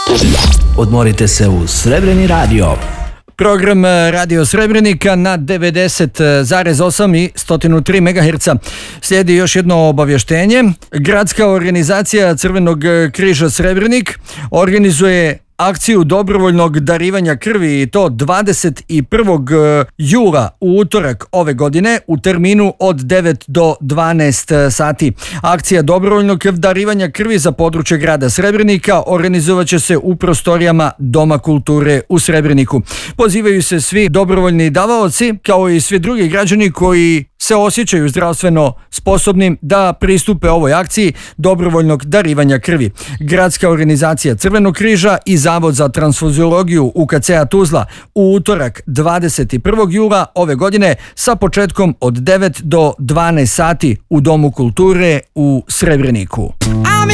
Odmorite se uz Srebreni radio. Program Radio Srebrenika na 90,8 i 103 MHz. Slijedi još jedno obavještenje. Gradska organizacija Crvenog križa Srebrenik organizuje akciju dobrovoljnog darivanja krvi i to 21. jula u utorak ove godine u terminu od 9 do 12 sati. Akcija dobrovoljnog darivanja krvi za područje grada Srebrenika organizovat će se u prostorijama Doma kulture u Srebreniku. Pozivaju se svi dobrovoljni davaoci kao i svi drugi građani koji se osjećaju zdravstveno sposobnim da pristupe ovoj akciji dobrovoljnog darivanja krvi. Gradska organizacija Crvenog križa i Zavod za transfuziologiju UKC-a Tuzla u utorak 21. jula ove godine sa početkom od 9 do 12 sati u Domu kulture u Srebreniku.